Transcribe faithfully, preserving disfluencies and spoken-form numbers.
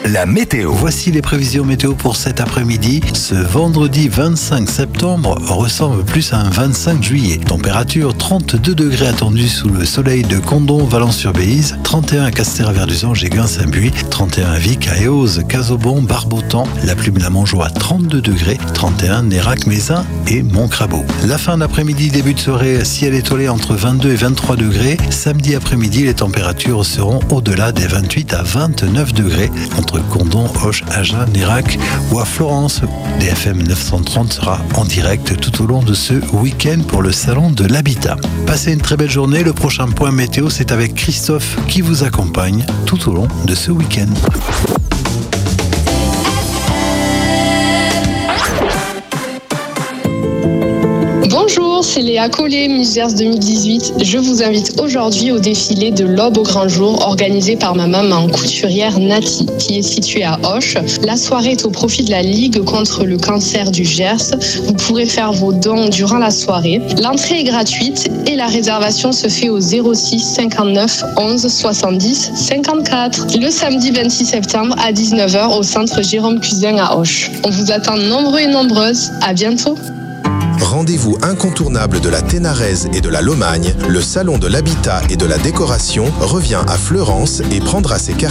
la météo. Voici les prévisions météo pour cet après-midi. Ce vendredi vingt-cinq septembre ressemble plus à un vingt-cinq juillet. Température trente-deux degrés attendue sous le soleil de Condom, Valence-sur-Béize, trente et un à Castéra-Verdusange et Guin-Saint-Buis, trente et un à Vic, à Éoz, Casaubon, Barbotan, la Plume la Montjoie, trente-deux degrés, trente et un Nérac, Mézin et Montcrabeau. La fin d'après-midi, début de soirée, ciel étoilé entre vingt-deux et vingt-trois degrés. Samedi après-midi, les températures seront au-delà des vingt-huit à vingt-neuf degrés entre Condom, Auch, Agen, Nérac ou à Florence. D F M neuf cent trente sera en direct tout au long de ce week-end pour le Salon de l'Habitat. Passez une très belle journée. Le prochain point météo, c'est avec Christophe qui vous accompagne tout au long de ce week-end. Bonjour, c'est Léa Collet, Miss Gers deux mille dix-huit. Je vous invite aujourd'hui au défilé de l'Aube au grand jour organisé par ma maman couturière Nati, qui est située à Auch. La soirée est au profit de la Ligue contre le cancer du Gers. Vous pourrez faire vos dons durant la soirée. L'entrée est gratuite et la réservation se fait au zéro six cinquante-neuf onze soixante-dix cinquante-quatre. Le samedi vingt-six septembre à dix-neuf heures au centre Jérôme Cusin à Auch. On vous attend nombreux et nombreuses. À bientôt. Rendez-vous incontournable de la Ténarèze et de la Lomagne, le Salon de l'Habitat et de la Décoration revient à Fleurance et prendra ses